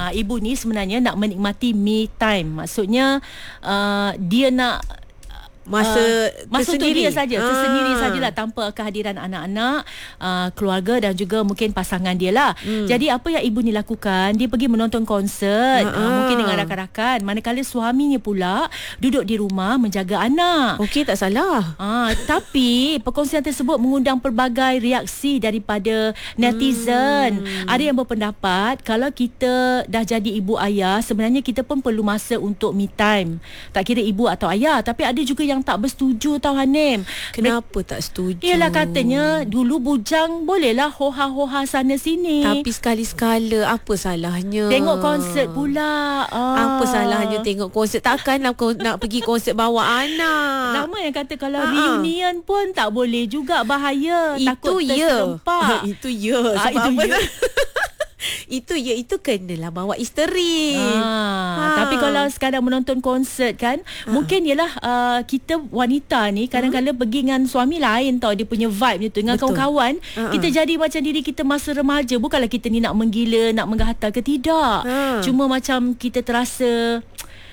ibu ni sebenarnya nak menikmati me time. Maksudnya dia nak masa untuk dia saja, tersendiri sajalah, tanpa kehadiran anak-anak, keluarga dan juga mungkin pasangan dia lah. Jadi apa yang ibu ni lakukan, dia pergi menonton konsert, mungkin dengan rakan-rakan, manakala suaminya pula duduk di rumah menjaga anak. Okey, tak salah. Tapi perkongsian tersebut mengundang pelbagai reaksi daripada netizen. Ada yang berpendapat kalau kita dah jadi ibu ayah, sebenarnya kita pun perlu masa untuk me time, tak kira ibu atau ayah. Tapi ada juga yang tak bersetuju tau Hanim. Kenapa tak setuju? Yalah, katanya dulu bujang bolehlah hoha-hoha sana sini, tapi sekali-sekala apa salahnya? Tengok konsert pula. Apa salahnya tengok konsert? Takkanlah kau nak pergi konsert bawa anak. Lama yang kata kalau reunion pun tak boleh juga, bahaya. Takut terserempak. Itu ya. Sebab itu apa? ya. Itu kenalah bawa isteri. Tapi kalau sekadar menonton konsert kan, mungkin ialah kita wanita ni kadang-kadang pergi dengan suami lain tau, dia punya vibe tu dengan kawan-kawan. Kita jadi macam diri kita masa remaja. Bukanlah kita ni nak menggila, nak menggatal ke tidak. Cuma macam kita terasa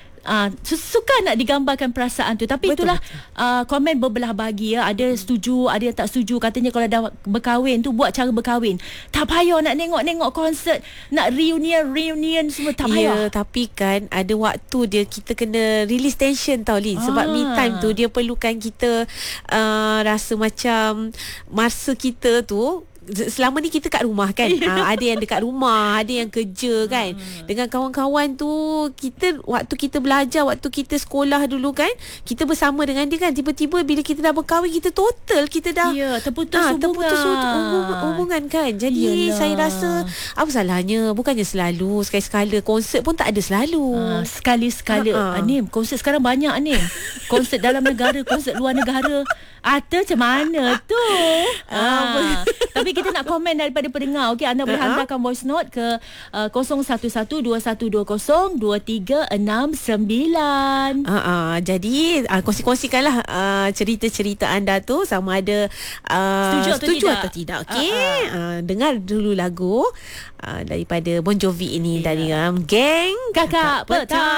suka nak digambarkan perasaan tu. Tapi itulah komen berbelah bagi ya. Ada setuju, ada yang tak setuju. Katanya kalau dah berkahwin tu, buat cara berkahwin. Tak payah nak tengok konsert, nak reunion semua, tak payah. Ya, tapi kan ada waktu dia, kita kena release tension tau Lin. Sebab me time tu dia perlukan kita rasa macam masa kita tu selama ni kita kat rumah kan. Ada yang dekat rumah, ada yang kerja kan. Dengan kawan-kawan tu, kita waktu kita belajar, waktu kita sekolah dulu kan, kita bersama dengan dia kan. Tiba-tiba bila kita dah berkahwin, kita dah terputus hubungan kan. Jadi saya rasa apa salahnya? Bukannya selalu, sekali-sekala. Konsert pun tak ada selalu. Sekali-sekala. Anim, konsert sekarang banyak Anim. Konsert dalam negara, konsert luar negara. Atau macam mana tu? Tapi kita nak komen daripada pendengar. Okey, anda boleh hantarkan voice note ke 0112120369. Jadi kongsi-kongsikanlah cerita-cerita anda tu, sama ada setuju atau tidak. Okey, dengar dulu lagu daripada Bon Jovi ini dari Geng Kakak Petang.